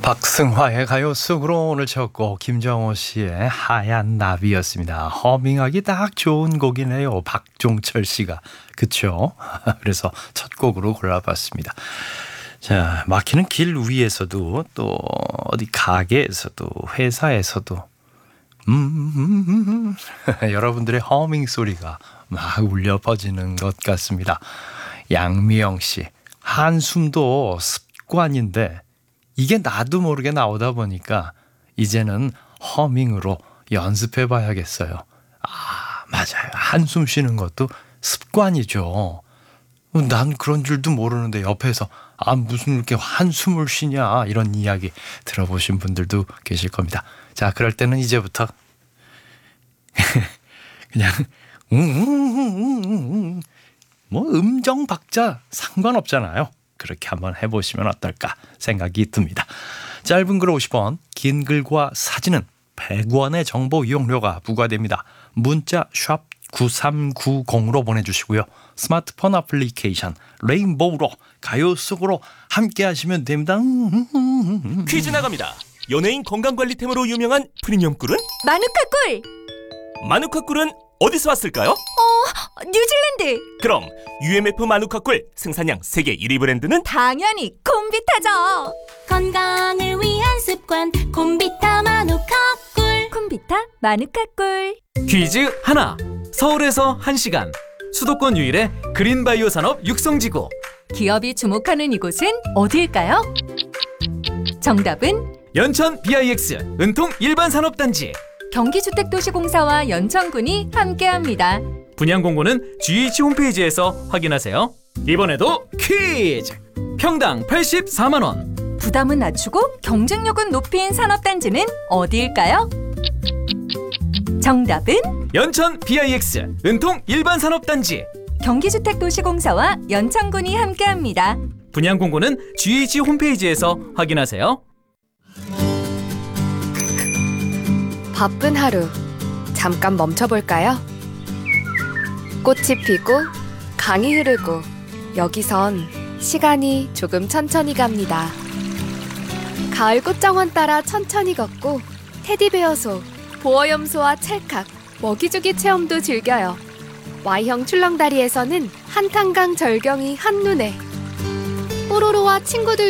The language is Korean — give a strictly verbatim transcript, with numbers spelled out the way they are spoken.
박승화의 가요 속으로 오늘 첫 곡 김정호 씨의 하얀 나비였습니다. 허밍하기 딱 좋은 곡이네요. 박종철 씨가. 그쵸? 그래서 첫 곡으로 골라봤습니다. 자, 막히는 길 위에서도 또 어디 가게에서도 회사에서도 음, 음, 음, 음. 여러분들의 허밍 소리가 막 울려 퍼지는 것 같습니다. 양미영 씨, 한숨도 습관인데 이게 나도 모르게 나오다 보니까 이제는 허밍으로 연습해 봐야겠어요. 아, 맞아요. 한숨 쉬는 것도 습관이죠. 난 그런 줄도 모르는데 옆에서 아, 무슨 이렇게 한숨을 쉬냐 이런 이야기 들어보신 분들도 계실 겁니다. 자, 그럴 때는 이제부터 그냥 음, 뭐 음정 박자 상관없잖아요. 그렇게 한번 해보시면 어떨까 생각이 듭니다. 짧은 글 오십 원, 긴 글과 사진은 백 원의 정보 이용료가 부과됩니다. 문자 샵 구삼구공으로 보내주시고요. 스마트폰 어플리케이션 레인보우로 가요 속으로 함께 하시면 됩니다. 퀴즈 나갑니다. 연예인 건강관리템으로 유명한 프리미엄 꿀은? 마누카 꿀! 마누카 꿀은 어디서 왔을까요? 어, 뉴질랜드! 그럼 유엠에프 마누카 꿀 생산량 세계 일 위 브랜드는? 당연히 콤비타죠! 건강을 위한 습관 콤비타 마누카 꿀. 콤비타 마누카 꿀. 퀴즈 하나. 서울에서 한 시간 수도권 유일의 그린바이오 산업 육성지구. 기업이 주목하는 이곳은 어디일까요? 정답은 연천 비아이엑스 은통 일반산업단지. 경기주택도시공사와 연천군이 함께합니다. 분양 공고는 지에이치 홈페이지에서 확인하세요. 이번에도 퀴즈! 평당 팔십사만 원. 부담은 낮추고 경쟁력은 높인 산업단지는 어디일까요? 정답은 연천 비아이엑스 은통 일반산업단지. 경기주택도시공사와 연천군이 함께합니다. 분양 공고는 지에이치 홈페이지에서 확인하세요. 바쁜 하루, 잠깐 멈춰볼까요? 꽃이 피고 강이 흐르고 여기선 시간이 조금 천천히 갑니다. 가을 꽃정원 따라 천천히 걷고 테디베어소, 보어염소와 찰칵, 먹이주기 체험도 즐겨요. Y형 출렁다리에서는 한탄강 절경이 한눈에 뽀로로와 친구들